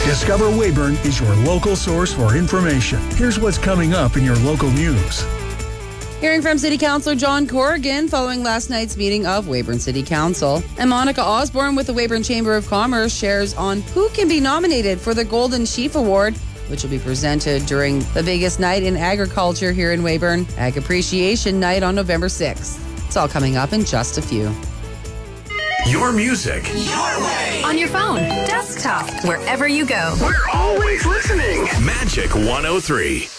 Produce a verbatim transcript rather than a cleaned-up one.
Discover Weyburn is your local source for information. Here's what's coming up in your local news. Hearing from City Councillor John Corrigan following last night's meeting of Weyburn City Council. And Monica Osborne with the Weyburn Chamber of Commerce shares on who can be nominated for the Golden Sheaf Award, which will be presented during the biggest night in agriculture here in Weyburn, Ag Appreciation Night on November sixth. It's all coming up in just a few. Your music. Your way. On your phone, desktop, wherever you go. We're always listening. Magic one oh three.